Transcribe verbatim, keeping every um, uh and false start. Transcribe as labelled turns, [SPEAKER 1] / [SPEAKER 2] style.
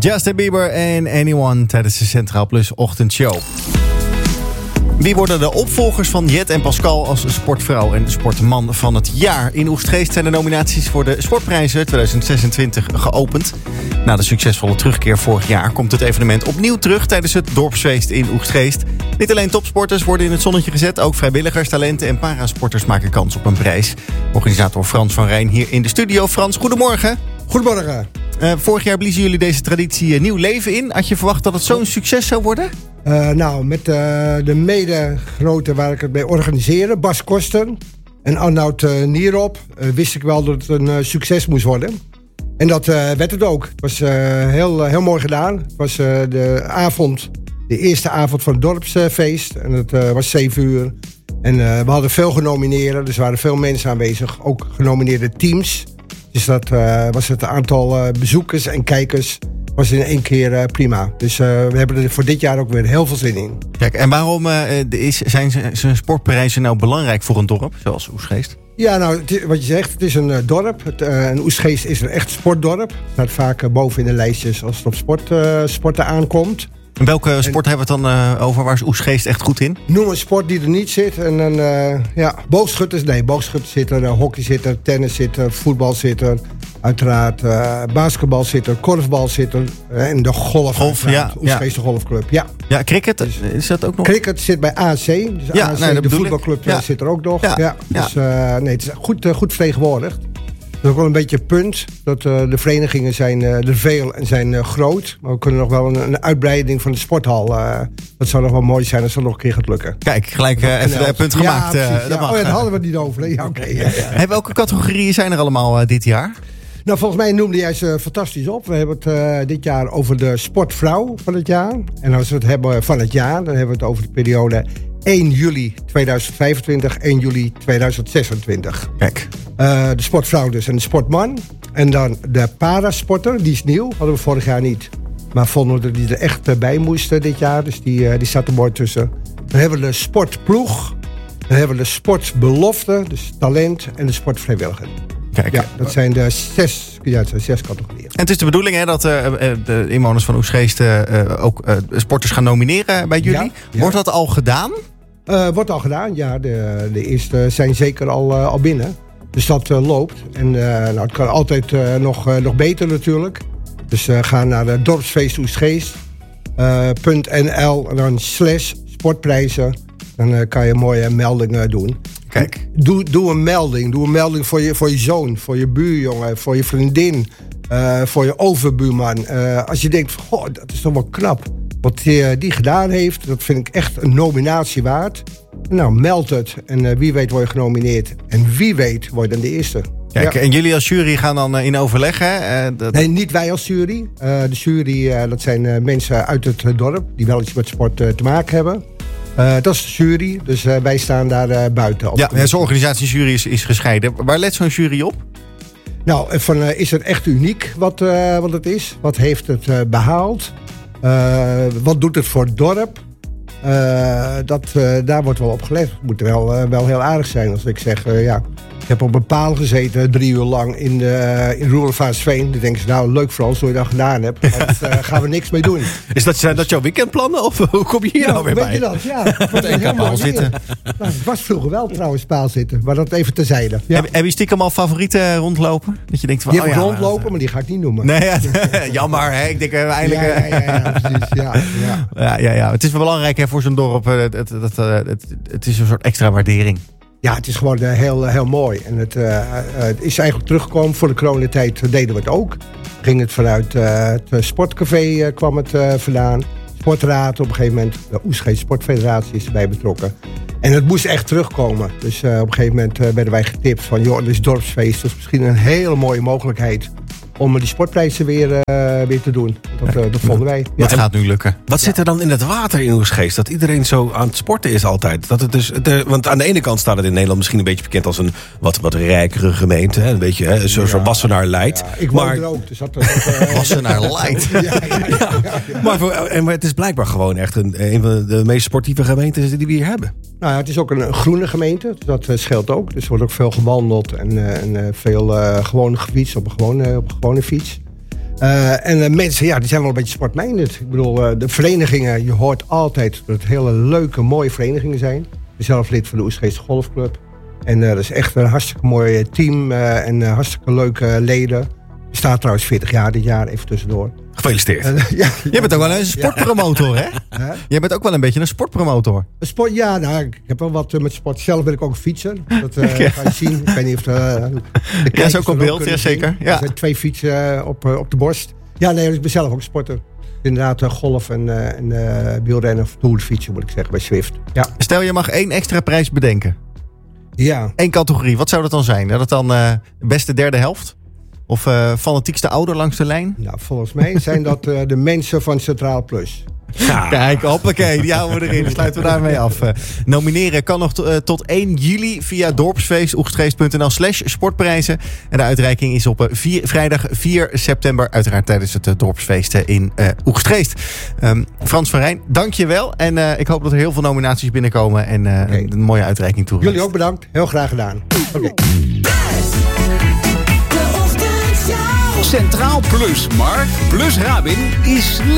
[SPEAKER 1] Justin Bieber en Anyone tijdens de Centraal Plus ochtendshow. Wie worden de opvolgers van Jet en Pascal als sportvrouw en sportman van het jaar? In Oegstgeest zijn de nominaties voor de sportprijzen tweeduizend zesentwintig geopend. Na de succesvolle terugkeer vorig jaar komt het evenement opnieuw terug tijdens het dorpsfeest in Oegstgeest. Niet alleen topsporters worden in het zonnetje gezet, ook vrijwilligers, talenten en parasporters maken kans op een prijs. Organisator Frans van Rijn hier in de studio. Frans, goedemorgen.
[SPEAKER 2] Goedemorgen.
[SPEAKER 1] Uh, vorig jaar bliezen jullie deze traditie uh, nieuw leven in. Had je verwacht dat het zo'n succes zou worden?
[SPEAKER 2] Uh, nou, met uh, de medegenoten waar ik het mee organiseerde, Bas Kosten en Arnoud uh, Nierop, uh, wist ik wel dat het een uh, succes moest worden. En dat uh, werd het ook. Het was uh, heel, uh, heel mooi gedaan. Het was uh, de avond, de eerste avond van het dorpsfeest. En het uh, was zeven uur. En uh, we hadden veel genomineerden, dus er waren veel mensen aanwezig. Ook genomineerde teams. Dus dat uh, was het aantal uh, bezoekers en kijkers was in één keer uh, prima. Dus uh, we hebben er voor dit jaar ook weer heel veel zin in.
[SPEAKER 1] Kijk, en waarom uh, is, zijn zijn sportprijzen nou belangrijk voor een dorp, zoals Oegstgeest?
[SPEAKER 2] Ja, nou, het is, wat je zegt, het is een uh, dorp. Het, uh, een Oegstgeest is een echt sportdorp. Het staat vaak uh, boven in de lijstjes als het op sport, uh, sporten aankomt.
[SPEAKER 1] En welke sport en, hebben we het dan uh, over? Waar is Oegstgeest echt goed in?
[SPEAKER 2] Noem een sport die er niet zit. En dan, uh, ja, boogschutters, nee, boogschutters zit er, uh, hockey zit er, tennis zit er, voetbal zit er. Uiteraard uh, basketbal zit er, korfbal zit er. Uh, en de golf,
[SPEAKER 1] golf ja.
[SPEAKER 2] Oegstgeest
[SPEAKER 1] ja.
[SPEAKER 2] golfclub, ja.
[SPEAKER 1] Ja, cricket, dus, is dat ook nog?
[SPEAKER 2] Cricket zit bij A C. Dus
[SPEAKER 1] ja,
[SPEAKER 2] A C,
[SPEAKER 1] nee,
[SPEAKER 2] de voetbalclub
[SPEAKER 1] ja.
[SPEAKER 2] zit er ook nog.
[SPEAKER 1] Ja.
[SPEAKER 2] Ja.
[SPEAKER 1] Ja.
[SPEAKER 2] Dus uh, nee, het is goed, uh, goed vertegenwoordigd. Dat is ook wel een beetje een punt. Dat uh, de verenigingen zijn uh, er veel en zijn uh, groot. Maar we kunnen nog wel een, een uitbreiding van de sporthal. Uh, dat zou nog wel mooi zijn als dat nog een keer gaat lukken.
[SPEAKER 1] Kijk, gelijk uh, even een punt
[SPEAKER 2] ja,
[SPEAKER 1] gemaakt. Uh,
[SPEAKER 2] ja.
[SPEAKER 1] dat mag.
[SPEAKER 2] Oh ja, daar hadden we het niet over. Ja, okay, ja, ja.
[SPEAKER 1] Hey, welke categorieën zijn er allemaal uh, dit jaar?
[SPEAKER 2] Nou, volgens mij noemde jij ze fantastisch op. We hebben het uh, dit jaar over de sportvrouw van het jaar. En als we het hebben van het jaar, dan hebben we het over de periode één juli tweeduizend vijfentwintig, één juli tweeduizend zesentwintig.
[SPEAKER 1] Kijk.
[SPEAKER 2] Uh, de sportvrouw dus en de sportman. En dan de parasporter, die is nieuw. Hadden we vorig jaar niet. Maar vonden we dat die er echt bij moesten dit jaar. Dus die, uh, die zat er mooi tussen. Dan hebben we de sportploeg. Dan hebben we de sportbelofte, dus talent en de sportvrijwilliger.
[SPEAKER 1] Kijk.
[SPEAKER 2] Ja, dat zijn de zes, ja, het zijn zes categorieën.
[SPEAKER 1] En het is de bedoeling hè, dat uh, de inwoners van Oegstgeest uh, ook uh, sporters gaan nomineren bij jullie. Ja, ja. Wordt dat al gedaan?
[SPEAKER 2] Uh, wordt al gedaan, ja. De, de eerste zijn zeker al, uh, al binnen. Dus dat uh, loopt. En uh, nou, het kan altijd uh, nog, uh, nog beter natuurlijk. Dus uh, ga naar de dorpsfeest Oegstgeest. Uh, .nl en dan slash sportprijzen. Dan uh, kan je een mooie melding uh, doen.
[SPEAKER 1] Kijk.
[SPEAKER 2] Doe, doe een melding. Doe een melding voor je, voor je zoon, voor je buurjongen, voor je vriendin, uh, voor je overbuurman. Uh, als je denkt, goh, dat is toch wel knap. Wat die, uh, die gedaan heeft, dat vind ik echt een nominatie waard. Nou, meld het. En uh, wie weet word je genomineerd. En wie weet word je dan de eerste.
[SPEAKER 1] Kijk,
[SPEAKER 2] ja.
[SPEAKER 1] En jullie als jury gaan dan in overleg, hè? Uh, dat...
[SPEAKER 2] Nee, niet wij als jury. Uh, de jury, uh, dat zijn uh, mensen uit het uh, dorp die wel iets met sport uh, te maken hebben. Uh, dat is de jury, dus uh, wij staan daar uh, buiten. Op
[SPEAKER 1] ja, zo'n organisatiejury is, is gescheiden. Waar let zo'n jury op?
[SPEAKER 2] Nou, van, uh, is het echt uniek wat, uh, wat het is? Wat heeft het uh, behaald? Uh, wat doet het voor het dorp? Uh, dat, uh, daar wordt wel op gelet. Het moet wel, uh, wel heel aardig zijn als ik zeg, uh, ja... Ik heb op een paal gezeten, drie uur lang in, de, in Roelofaartsveen. Dan denken ze, nou leuk Frans, hoe je dat gedaan hebt. Maar daar uh, gaan we niks mee doen.
[SPEAKER 1] Is dat, zijn dat jouw weekendplannen? Of hoe kom je hier nou, nou weer
[SPEAKER 2] weet
[SPEAKER 1] bij?
[SPEAKER 2] Je dat? Ja,
[SPEAKER 1] Wat een paal zitten.
[SPEAKER 2] Nou, het was vroeger wel trouwens paal zitten, maar dat even terzijde. Ja.
[SPEAKER 1] Heb, heb je stiekem al favorieten rondlopen? Dat je denkt van,
[SPEAKER 2] die
[SPEAKER 1] oh,
[SPEAKER 2] heb ik
[SPEAKER 1] ja,
[SPEAKER 2] rondlopen, maar, maar die ga ik niet noemen.
[SPEAKER 1] Nee, ja, jammer. Hè? Ik denk uh, eindelijk...
[SPEAKER 2] Ja, ja, ja, ja, precies. Ja, ja.
[SPEAKER 1] Ja, ja, ja. Het is wel belangrijk hè, voor zo'n dorp. Het, het, het, het, het is een soort extra waardering.
[SPEAKER 2] Ja, het is gewoon uh, heel, uh, heel mooi. En het, uh, uh, het is eigenlijk teruggekomen. Voor de coronatijd deden we het ook. Ging het vanuit uh, het sportcafé uh, kwam het uh, vandaan. Sportraad op een gegeven moment. De Oegstgeest Sportfederatie is erbij betrokken. En het moest echt terugkomen. Dus uh, op een gegeven moment uh, werden wij getipt van... joh, dit is dorpsfeest. Dat is misschien een hele mooie mogelijkheid... om die sportprijzen weer, uh, weer te doen. Dat, uh, dat vonden wij.
[SPEAKER 1] Dat ja. gaat nu lukken.
[SPEAKER 3] Wat zit er dan in het water in Oegstgeest? Dat iedereen zo aan het sporten is altijd. Dat het dus, de, want aan de ene kant staat het in Nederland misschien een beetje bekend als een wat, wat rijkere gemeente. Hè? Een beetje hè, zoals ja, Wassenaar Light.
[SPEAKER 2] Ja, ik woon er ook. Dus dat, dat, uh,
[SPEAKER 1] Wassenaar Light.
[SPEAKER 2] Ja, ja, ja, ja, ja.
[SPEAKER 3] Maar, voor, en, maar het is blijkbaar gewoon echt een, een van de meest sportieve gemeentes die we hier hebben.
[SPEAKER 2] Nou ja, het is ook een, een groene gemeente. Dus dat uh, scheelt ook. Dus er wordt ook veel gewandeld. En, uh, en uh, veel uh, gewone gefietst op een gewone, op een gewone fiets. Uh, en uh, mensen, ja, die zijn wel een beetje sportminded. Ik bedoel, uh, de verenigingen, je hoort altijd dat het hele leuke, mooie verenigingen zijn. Ik ben zelf lid van de Oegstgeest Golfclub. En uh, dat is echt een hartstikke mooi team uh, en uh, hartstikke leuke leden. Bestaat trouwens veertig jaar dit jaar, even tussendoor.
[SPEAKER 3] Gefeliciteerd.
[SPEAKER 2] Uh, ja,
[SPEAKER 1] Jij bent ook wel een sportpromotor, hè?
[SPEAKER 2] Huh?
[SPEAKER 1] Jij bent ook wel een beetje een sportpromotor.
[SPEAKER 2] Een sport, ja, nou, ik heb wel wat uh, met sport. Zelf ben ik ook een fietser. Dat uh, ja. ga je zien. Ik weet niet of de, uh, de
[SPEAKER 1] ja, is ook op beeld, ja zeker. Ja.
[SPEAKER 2] Er zijn twee fietsen uh, op, uh, op de borst. Ja, nee, ik ben zelf ook een sporter. Inderdaad, uh, golf en, uh, en uh, wielrennen of toerfietsen, moet ik zeggen, bij Zwift. Ja.
[SPEAKER 1] Stel, je mag één extra prijs bedenken.
[SPEAKER 2] Ja.
[SPEAKER 1] Eén categorie, wat zou dat dan zijn? Dat het dan uh, de beste derde helft? Of uh, fanatiekste ouder langs de lijn?
[SPEAKER 2] Nou, volgens mij zijn dat uh, de mensen van Centraal Plus.
[SPEAKER 1] Ja. Kijk, hoppakee, die houden we erin. Dan sluiten we daarmee af. Uh, nomineren kan nog t- uh, tot één juli via dorpsfeest, oegstgeest.nl slash sportprijzen. En de uitreiking is op uh, vier, vrijdag vier september. Uiteraard tijdens het uh, dorpsfeest uh, in uh, Oegstgeest. Um, Frans van Rijn, dank je wel. En uh, ik hoop dat er heel veel nominaties binnenkomen. En uh, okay. een, een mooie uitreiking toe.
[SPEAKER 2] Jullie ook bedankt. Heel graag gedaan. Oké. Okay.
[SPEAKER 4] Centraal Plus, Mark plus Rabin is